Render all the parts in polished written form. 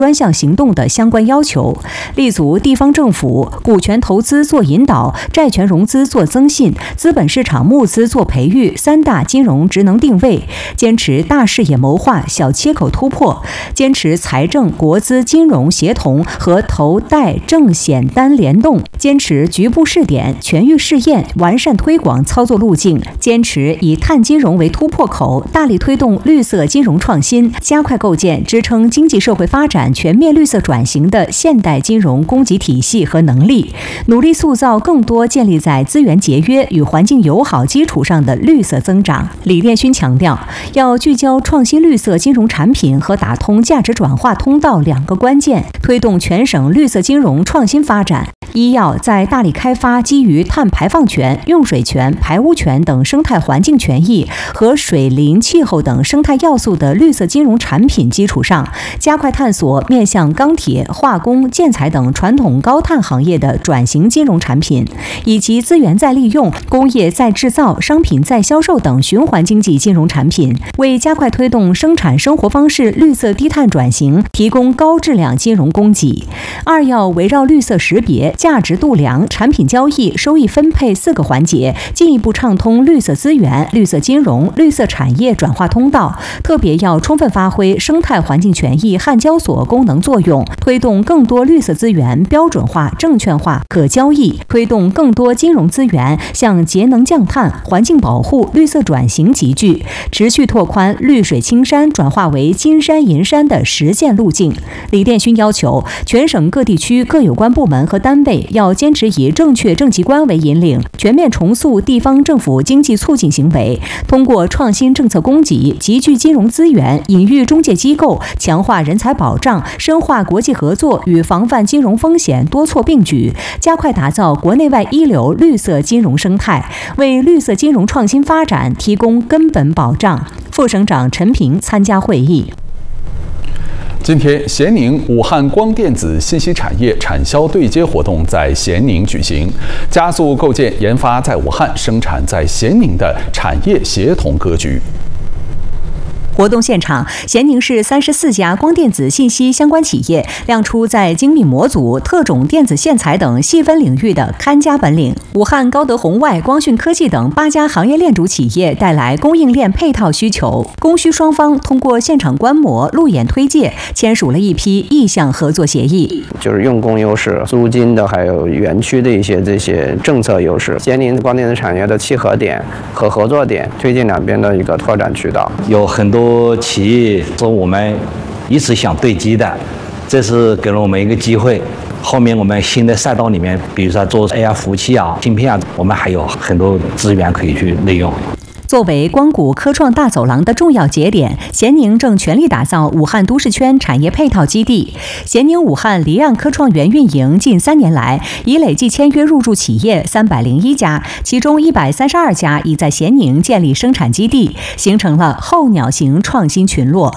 专项行动的相关要求，立足地方政府股权投资做引导、债权融资做增信、资本市场募资做培育三大金融职能定位，坚持大视野谋划、小切口突破，坚持财政、国资、金融协同和投贷证险单联动，坚持局部试点、全域试验、完善推广操作路径，坚持以碳金融为突破口，大力推动绿色金融创新，加快构建支撑经济社会发展全面绿色转型的现代金融供给体系和能力，努力塑造更多建立在资源节约与环境友好基础上的绿色增长。李殿勋强调，要聚焦创新绿色金融产品和打通价值转化通道两个关键，推动全省绿色金融创新发展。一要在大力开发基于碳排放权、用水权、排污权等生态环境权益和水林、气候等生态要素的绿色金融产品基础上，加快探索面向钢铁、化工、建材等传统高碳行业的转型金融产品，以及资源再利用、工业再制造、商品再销售等循环经济金融产品，为加快推动生产生活方式绿色低碳转型提供高质量金融供给。二要围绕绿色识别、价值度量、产品交易、收益分配四个环节，进一步畅通绿色资源、绿色金融、绿色产业转化通道，特别要充分发挥生态环境权益焊交所功能作用，推动更多绿色资源标准化、证券化、可交易，推动更多金融资源向节能降碳、环境保护、绿色转型集聚，持续拓宽绿水青山转化为金山银山的实践路径。李殿勋要求，全省各地区各有关部门和单位要坚持以正确政绩观为引领，全面重塑地方政府经济促进行为，通过创新政策供给、集聚金融资源、引育中介机构、强化人才保障、深化国际合作与防范金融风险多措并举，加快打造国内外一流绿色金融生态，为绿色金融创新发展提供根本保障。副省长陈平参加会议。 今天，咸宁武汉光电子信息产业产销对接活动在咸宁举行，加速构建研发在武汉、生产在咸宁的产业协同格局。 活动现场，咸宁市34家光电子信息相关企业亮出在精密模组、特种电子线材等细分领域的看家本领。武汉高德红外、光讯科技等8家行业链主企业带来供应链配套需求，供需双方通过现场观摩、路演推介，签署了一批意向合作协议。 就是用工优势、租金的还有园区的一些这些政策优势，咸宁光电子产业的契合点和合作点，推进两边的一个拓展渠道。 有很多企业说我们一直想对接的，这是给了我们一个机会。后面我们新的赛道里面，比如说做 AI 服务器啊、芯片啊，我们还有很多资源可以去利用。 作为光谷科创大走廊的重要节点，咸宁正全力打造武汉都市圈产业配套基地。咸宁武汉离岸科创园运营近3年来，已累计签约入驻企业301家，其中132家已在咸宁建立生产基地，形成了候鸟型创新群落。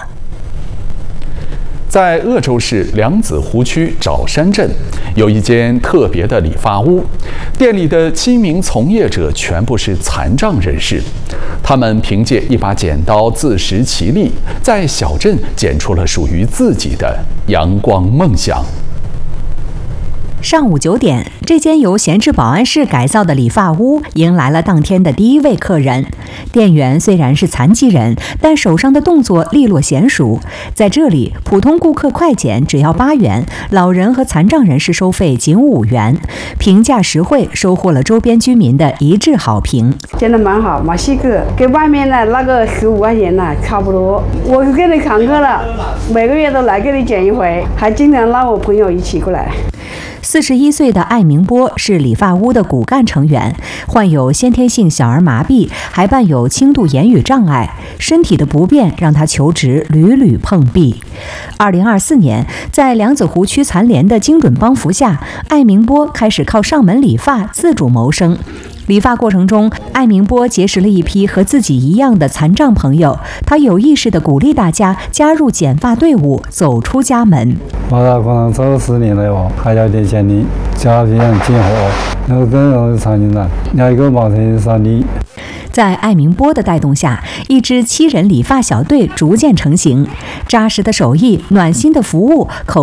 在鄂州市梁子湖区枣山镇，有一间特别的理发屋，店里的7名从业者全部是残障人士，他们凭借一把剪刀自食其力，在小镇剪出了属于自己的阳光梦想。 上午9点，这间由闲置保安室改造的理发屋迎来了当天的第一位客人。店员虽然是残疾人，但手上的动作利落娴熟。在这里，普通顾客快剪只要8元，老人和残障人士收费仅5元，评价实惠，收获了周边居民的一致好评。 剪得蛮好，没细个，跟外面的那个15块钱呢差不多。我是给你常客了，每个月都来给你剪一回，还经常拉我朋友一起过来。 41岁的艾明波是理发屋的骨干成员，患有先天性小儿麻痹，还伴有轻度言语障碍，身体的不便让他求职屡屡碰壁。2024年，在梁子湖区残联的精准帮扶下，艾明波开始靠上门理发自主谋生。理发过程中，艾明波结识了一批和自己一样的残障朋友，他有意识地鼓励大家加入剪发队伍，走出家门。 我在可能走10年了哟，还要点钱的，家庭养今后，那个更容易残疾人，要一个毛钱3厘。 在艾明波的带动下，一支7人理发小队逐渐成型。扎实的手艺、暖心的服务、口